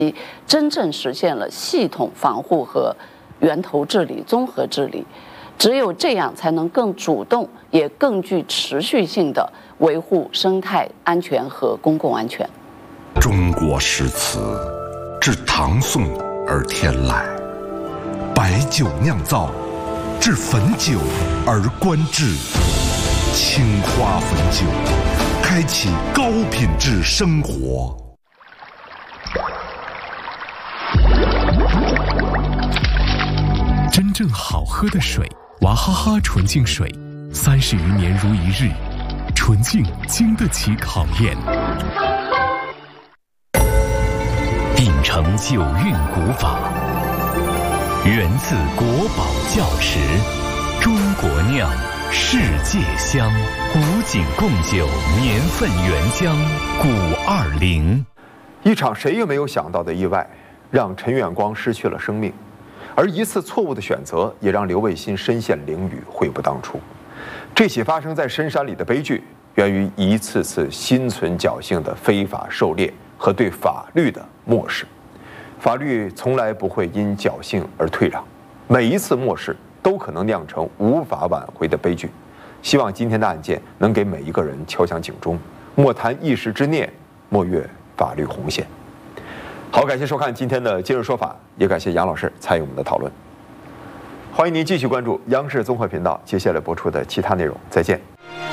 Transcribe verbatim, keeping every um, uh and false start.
真正实现了系统防护和源头治理、综合治理。只有这样，才能更主动，也更具持续性地维护生态安全和公共安全。 中国诗词，自唐宋而天来，白酒酿造，至汾酒而观致。青花汾酒，开启高品质生活。 真正好喝的水，娃哈哈纯净水，三十余年如一日，纯净经得起考验。 秉承九韵古法，源自国宝窖池，中国酿，世界香，古井贡酒年份原浆古二零。 一场谁也没有想到的意外，让陈远光失去了生命。而一次错误的选择，也让刘卫新身陷囹圄，悔不当初。这起发生在深山里的悲剧，源于一次次心存侥幸的非法狩猎和对法律的漠视。法律从来不会因侥幸而退让，每一次漠视都可能酿成无法挽回的悲剧。希望今天的案件能给每一个人敲响警钟，莫谈一时之念，莫越法律红线。好，感谢收看今天的今日说法，也感谢杨老师参与我们的讨论。欢迎您继续关注央视综合频道接下来播出的其他内容，再见。